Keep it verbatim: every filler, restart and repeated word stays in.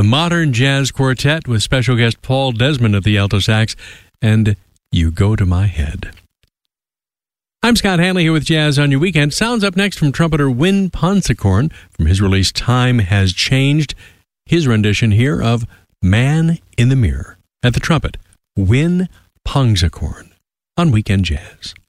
the Modern Jazz Quartet with special guest Paul Desmond at the alto sax, and You Go to My Head. I'm Scott Hanley here with Jazz on Your Weekend. Sounds up next from trumpeter Win Ponsicorn from his release Time Has Changed. His rendition here of Man in the Mirror. At the trumpet, Win Ponsicorn on Weekend Jazz.